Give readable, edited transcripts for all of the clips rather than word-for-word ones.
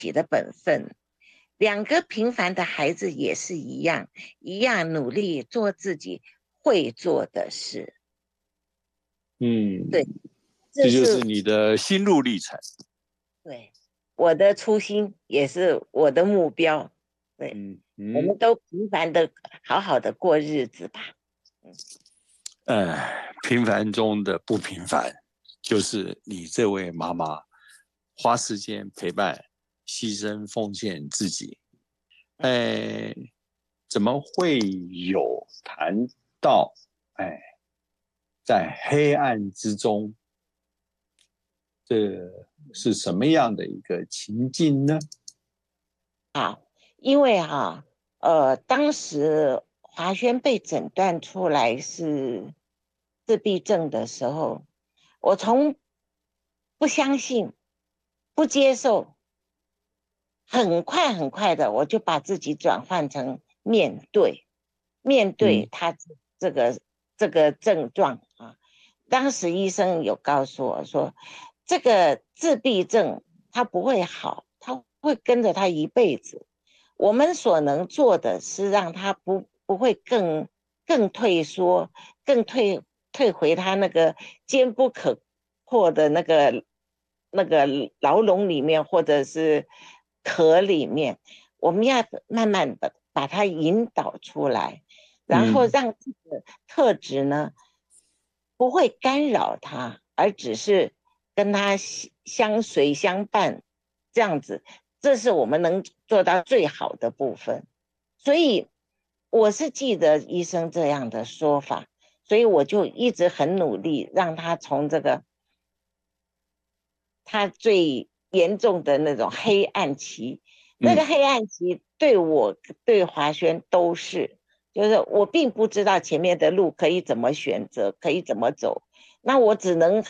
己的本分。两个平凡的孩子也是一样，一样努力做自己会做的事。对， 这这是就是你的心路历程。 对我的初心，也是我的目标。对，我们都平凡的好好的过日子吧。 平凡中的不平凡，就是你这位妈妈花时间陪伴、牺牲奉献自己。怎么会有谈到在黑暗之中，这是什么样的一个情境呢？ 因为当时华轩被诊断出来是自闭症的时候，我从不相信、不接受，很快很快的，我就把自己转换成面对他这个症状啊。当时医生有告诉我说，这个自闭症他不会好，他会跟着他一辈子。我们所能做的是让他不会更退缩，更退回他那个坚不可破的那个牢笼里面，或者是壳里面。我们要慢慢的把它引导出来，然后让这个特质呢不会干扰他，而只是跟他相随相伴这样子。这是我们能做到最好的部分。所以我是记得医生这样的说法，所以我就一直很努力让他从这个他最严重的那种黑暗期，那个黑暗期对我对华轩都是，就是我并不知道前面的路可以怎么选择，可以怎么走，那我只能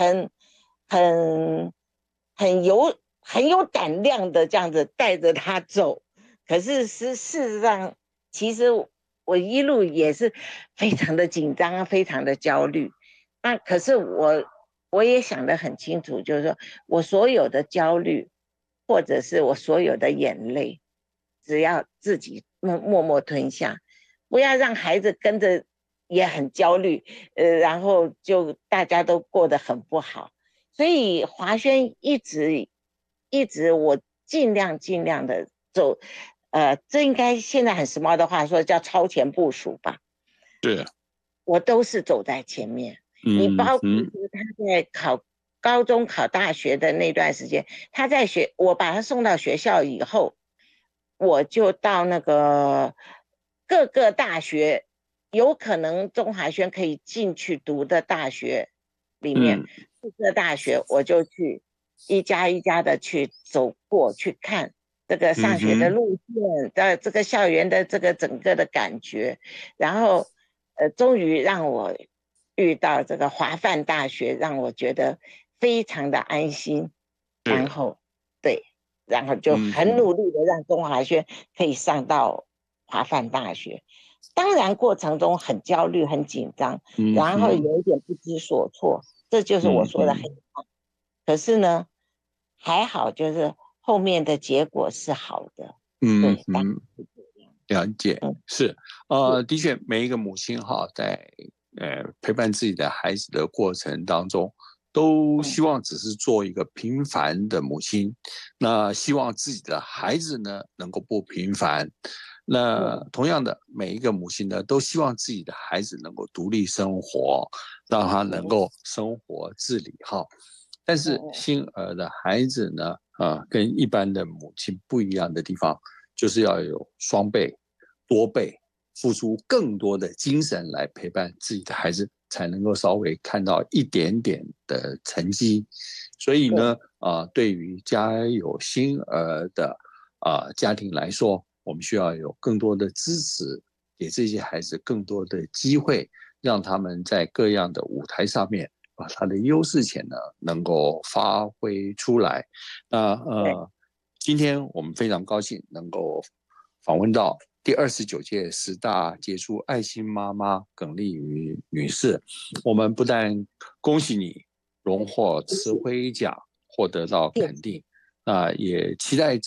很很有胆量的这样子带着他走。可是事实上，其实我一路也是非常的紧张，非常的焦虑。那可是我也想得很清楚，就是说我所有的焦虑，或者是我所有的眼泪，只要自己默默吞下，不要让孩子跟着也很焦虑，然后就大家都过得很不好。所以华轩一直我尽量的走，这应该现在很时髦的话说叫超前部署吧。 对， 我都是走在前面。你包括说他在高中考大学的那段时间，我把他送到学校以后，我就到那个各个大学，有可能中华轩可以进去读的大学里面，各个大学我就去一家一家的去走过去看这个上学的路线的这个校园的这个整个的感觉。然后终于让我遇到这个华范大学，让我觉得非常的安心。然后对，然后就很努力的让中华轩可以上到华范大学。当然过程中很焦虑很紧张，然后有一点不知所措，这就是我说的黑暗。可是呢还好，就是后面的结果是好的。对， 了解，是，的确，每一个母亲哈，在陪伴自己的孩子的过程当中，都希望只是做一个平凡的母亲，那希望自己的孩子呢能够不平凡。那同样的，每一个母亲呢，都希望自己的孩子能够独立生活，让他能够生活自理哈。但是星儿的孩子呢，跟一般的母亲不一样的地方，就是要有双倍、多倍，付出更多的精神来陪伴自己的孩子，才能够稍微看到一点点的成绩。所以呢，对于家有星儿的家庭来说，我们需要有更多的支持，给这些孩子更多的机会，让他们在各样的舞台上面把他的优势潜能能够发挥出来。那今天我们非常高兴能够访问到第29届10大杰出爱心妈妈耿丽瑜女士。我们不但恭喜你荣获慈辉奖，获得到肯定， 那也期待